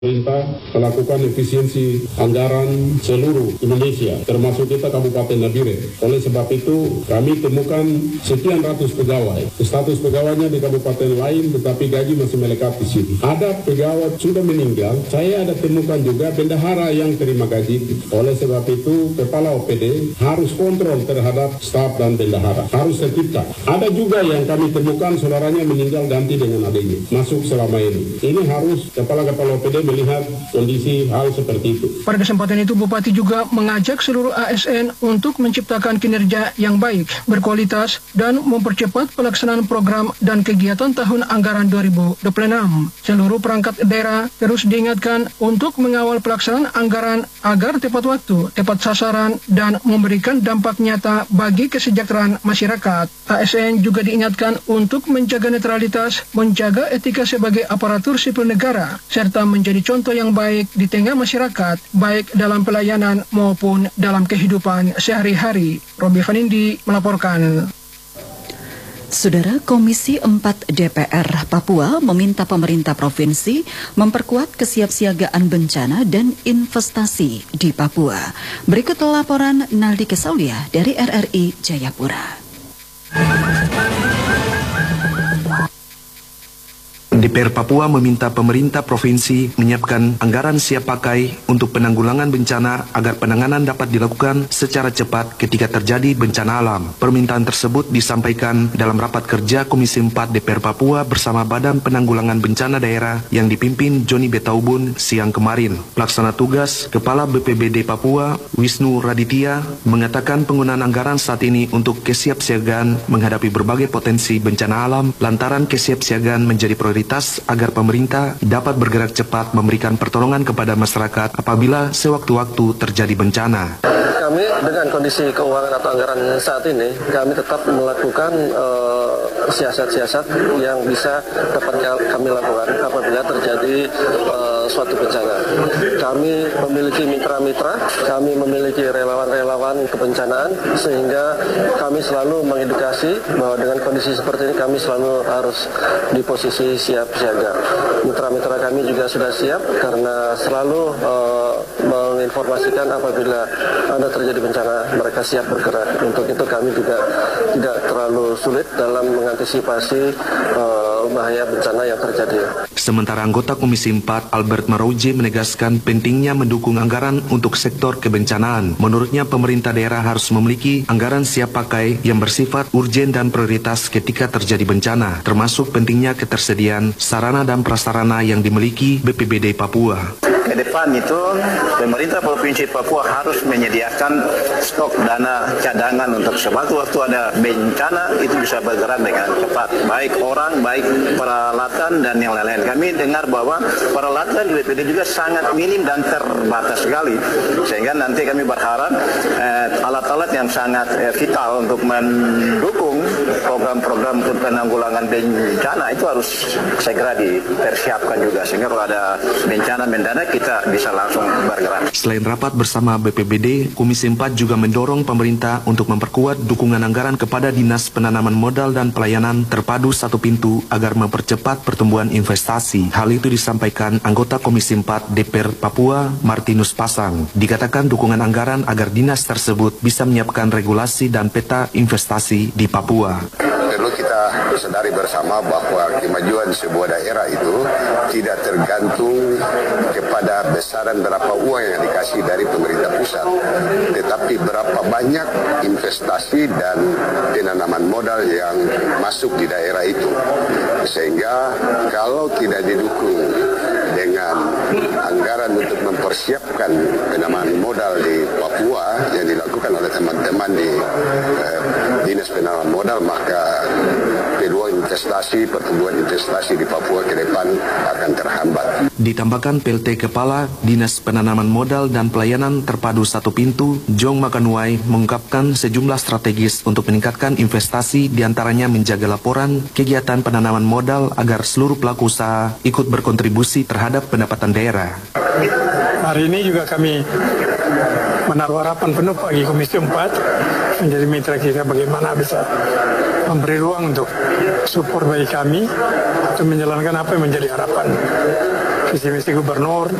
Pemerintah melakukan efisiensi anggaran seluruh Indonesia, termasuk kita Kabupaten Nabire. Oleh sebab itu, kami temukan sekian ratus pegawai. Status pegawainya di kabupaten lain, tetapi gaji masih melekat di sini. Ada pegawai sudah meninggal, saya ada temukan juga bendahara yang terima gaji. Oleh sebab itu, Kepala OPD harus kontrol terhadap staf dan bendahara. Harus tertibkan. Ada juga yang kami temukan saudaranya meninggal ganti dengan adiknya. Masuk selama ini. Ini harus Kepala OPD melihat kondisi hal seperti itu. Pada kesempatan itu, Bupati juga mengajak seluruh ASN untuk menciptakan kinerja yang baik, berkualitas, dan mempercepat pelaksanaan program dan kegiatan tahun anggaran 2026. Seluruh perangkat daerah terus diingatkan untuk mengawal pelaksanaan anggaran agar tepat waktu, tepat sasaran, dan memberikan dampak nyata bagi kesejahteraan masyarakat. ASN juga diingatkan untuk menjaga netralitas, menjaga etika sebagai aparatur sipil negara, serta menjadi contoh yang baik di tengah masyarakat, baik dalam pelayanan maupun dalam kehidupan sehari-hari. Robi Fanindi melaporkan. Saudara, Komisi 4 DPR Papua meminta pemerintah provinsi memperkuat kesiapsiagaan bencana dan investasi di Papua. Berikut laporan Naldi Kesaulia dari RRI Jayapura. DPR Papua meminta pemerintah provinsi menyiapkan anggaran siap pakai untuk penanggulangan bencana agar penanganan dapat dilakukan secara cepat ketika terjadi bencana alam. Permintaan tersebut disampaikan dalam rapat kerja Komisi 4 DPR Papua bersama Badan Penanggulangan Bencana Daerah yang dipimpin Joni Betaubun siang kemarin. Pelaksana tugas Kepala BPBD Papua, Wisnu Raditya, mengatakan penggunaan anggaran saat ini untuk kesiapsiagaan menghadapi berbagai potensi bencana alam lantaran kesiapsiagaan menjadi prioritas agar pemerintah dapat bergerak cepat memberikan pertolongan kepada masyarakat apabila sewaktu-waktu terjadi bencana. Kami dengan kondisi keuangan atau anggaran saat ini, kami tetap melakukan siasat-siasat yang bisa dapat kami lakukan apabila terjadi suatu bencana. Kami memiliki mitra-mitra, kami memiliki relawan-relawan kebencanaan, sehingga kami selalu mengedukasi bahwa dengan kondisi seperti ini kami selalu harus di posisi siap siaga. Mitra-mitra kami juga sudah siap karena selalu menginformasikan apabila ada terjadi bencana, mereka siap bergerak. Untuk itu kami juga tidak terlalu sulit dalam mengantisipasi bahaya bencana yang terjadi. Sementara anggota Komisi 4 Albert Marouji menegaskan pentingnya mendukung anggaran untuk sektor kebencanaan. Menurutnya pemerintah daerah harus memiliki anggaran siap pakai yang bersifat urgen dan prioritas ketika terjadi bencana, termasuk pentingnya ketersediaan sarana dan prasarana yang dimiliki BPBD Papua. Ke depan itu pemerintah Provinsi Papua harus menyediakan stok dana cadangan untuk sewaktu-waktu ada bencana itu bisa bergerak dengan cepat, baik orang, baik peralatan dan yang lain-lain. Kami dengar bahwa peralatan di BPD juga sangat minim dan terbatas sekali, sehingga nanti kami berharap alat-alat yang sangat vital untuk mendukung program-program penanggulangan bencana itu harus segera dipersiapkan juga, sehingga kalau ada bencana mendadak kita bisa langsung bergerak. Selain rapat bersama BPBD, Komisi 4 juga mendorong pemerintah untuk memperkuat dukungan anggaran kepada Dinas Penanaman Modal dan Pelayanan Terpadu Satu Pintu agar mempercepat pertumbuhan investasi. Hal itu disampaikan anggota Komisi 4 DPR Papua, Martinus Pasang. Dikatakan dukungan anggaran agar dinas tersebut bisa menyiapkan regulasi dan peta investasi di Papua. Perlu kita sadari bersama bahwa kemajuan sebuah daerah itu tidak tergantung kepada besaran berapa uang yang dikasih dari pemerintah pusat, tetapi berapa banyak investasi dan penanaman modal yang masuk di daerah itu. Sehingga kalau tidak didukung dengan anggaran untuk mempersiapkan penanaman modal di Papua yang dilakukan oleh teman-teman di Dinas Penanaman Modal, maka peluang pertumbuhan investasi di Papua ke depan akan terhambat. Ditambahkan PLT Kepala Dinas Penanaman Modal dan Pelayanan Terpadu Satu Pintu, Jong Makanuai, mengungkapkan sejumlah strategis untuk meningkatkan investasi, diantaranya menjaga laporan kegiatan penanaman modal agar seluruh pelaku usaha ikut berkontribusi terhadap pendapatan daerah. Hari ini juga kami menaruh harapan penuh bagi Komisi 4 menjadi mitra kita bagaimana bisa memberi ruang untuk support bagi kami untuk menjalankan apa yang menjadi harapan visi misi gubernur